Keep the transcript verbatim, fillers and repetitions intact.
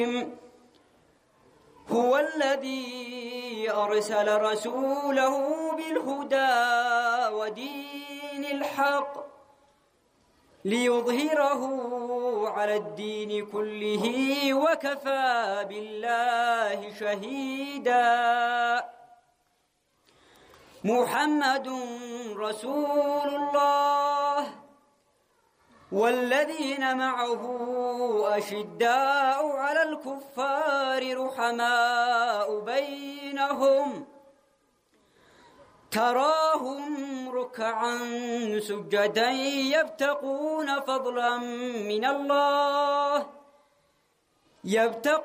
هو الذي أرسل رسوله بالهدى ودين الحق ليظهره على الدين كله وكفى بالله شهيدا. محمد رسول الله والذين معه أشداء على الكفار رحماء بينهم تراهم ركعا سجدا يبتغون فضلا من الله يبتغون